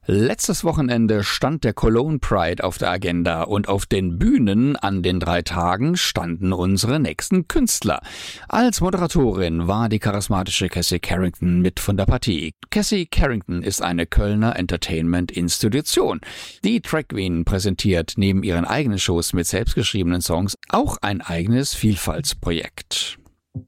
Letztes Wochenende stand der Cologne Pride auf der Agenda und auf den Bühnen an den 3 Tagen standen unsere nächsten Künstler. Als Moderatorin war die charismatische Cassie Carrington mit von der Partie. Cassie Carrington ist eine Kölner Entertainment-Institution. Die Drag Queen präsentiert neben ihren eigenen Shows mit selbstgeschriebenen Songs auch ein eigenes Vielfaltsprojekt.